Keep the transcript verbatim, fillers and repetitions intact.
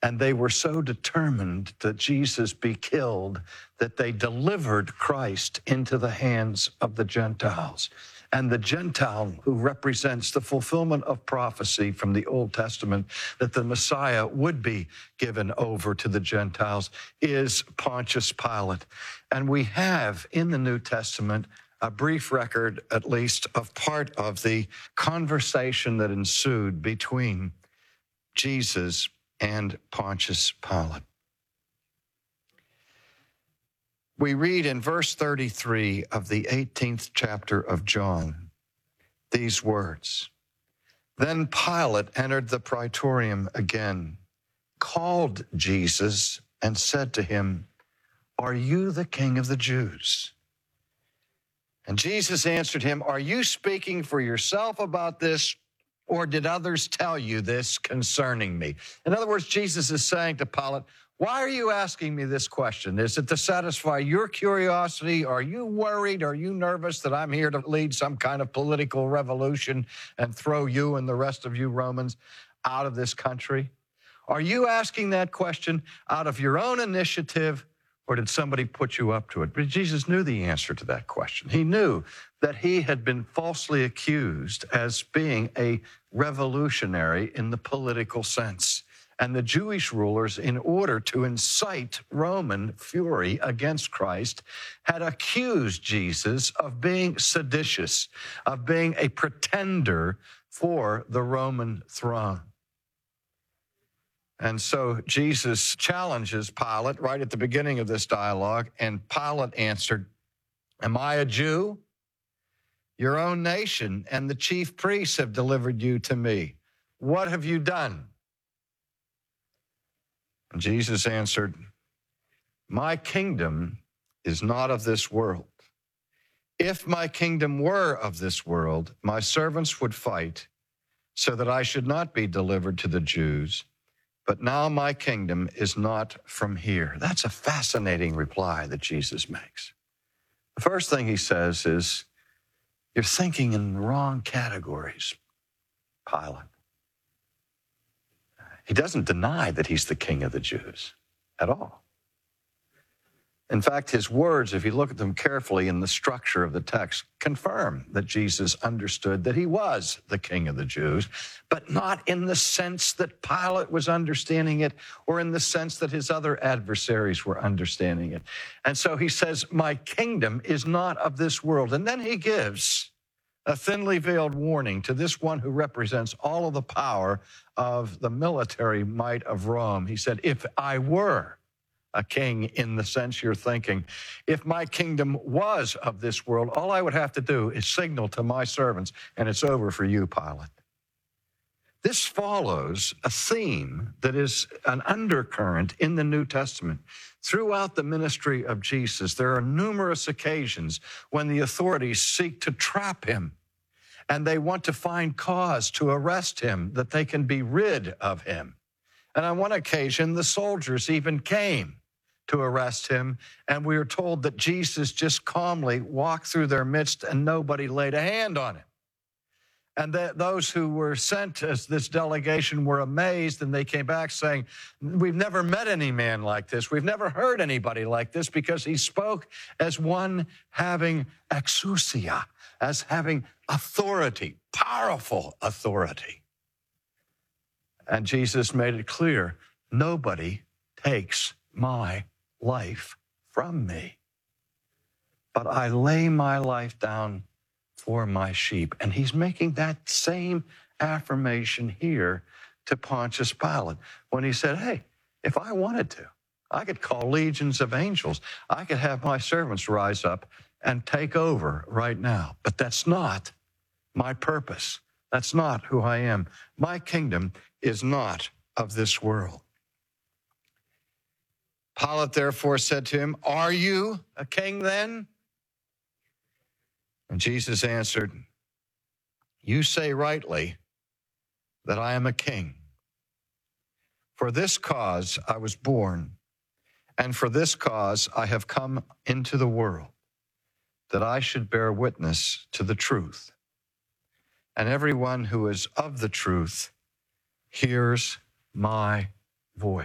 And they were so determined that Jesus be killed that they delivered Christ into the hands of the Gentiles. And the Gentile who represents the fulfillment of prophecy from the Old Testament that the Messiah would be given over to the Gentiles is Pontius Pilate. And we have in the New Testament a brief record, at least, of part of the conversation that ensued between Jesus and Pontius Pilate. We read in verse thirty-three of the eighteenth chapter of John these words. Then Pilate entered the praetorium again, called Jesus, and said to him, "Are you the king of the Jews?" And Jesus answered him, "Are you speaking for yourself about this, or did others tell you this concerning me?" In other words, Jesus is saying to Pilate, why are you asking me this question? Is it to satisfy your curiosity? Are you worried? Are you nervous that I'm here to lead some kind of political revolution and throw you and the rest of you Romans out of this country? Are you asking that question out of your own initiative, or did somebody put you up to it? But Jesus knew the answer to that question. He knew that he had been falsely accused as being a revolutionary in the political sense. And the Jewish rulers, in order to incite Roman fury against Christ, had accused Jesus of being seditious, of being a pretender for the Roman throne. And so Jesus challenges Pilate right at the beginning of this dialogue, and Pilate answered, "Am I a Jew? Your own nation and the chief priests have delivered you to me. What have you done?" And Jesus answered, "My kingdom is not of this world. If my kingdom were of this world, my servants would fight so that I should not be delivered to the Jews. But now my kingdom is not from here." That's a fascinating reply that Jesus makes. The first thing he says is, you're thinking in the wrong categories, Pilate. He doesn't deny that he's the king of the Jews at all. In fact, his words, if you look at them carefully in the structure of the text, confirm that Jesus understood that he was the king of the Jews, but not in the sense that Pilate was understanding it or in the sense that his other adversaries were understanding it. And so he says, my kingdom is not of this world. And then he gives a thinly veiled warning to this one who represents all of the power of the military might of Rome. He said, if I were a king in the sense you're thinking, if my kingdom was of this world, all I would have to do is signal to my servants, and it's over for you, Pilate. This follows a theme that is an undercurrent in the New Testament. Throughout the ministry of Jesus, there are numerous occasions when the authorities seek to trap him, and they want to find cause to arrest him, that they can be rid of him. And on one occasion, the soldiers even came to arrest him, and we are told that Jesus just calmly walked through their midst and nobody laid a hand on him. And that those who were sent as this delegation were amazed, and they came back saying, we've never met any man like this. We've never heard anybody like this, because he spoke as one having exousia, as having authority, powerful authority. And Jesus made it clear, nobody takes my life from me, but I lay my life down for my sheep. And he's making that same affirmation here to Pontius Pilate when he said, hey, if I wanted to, I could call legions of angels. I could have my servants rise up and take over right now. But that's not my purpose. That's not who I am. My kingdom is not of this world. Pilate therefore said to him, are you a king then? And Jesus answered, you say rightly that I am a king. For this cause I was born, and for this cause I have come into the world, that I should bear witness to the truth. And everyone who is of the truth hears my voice.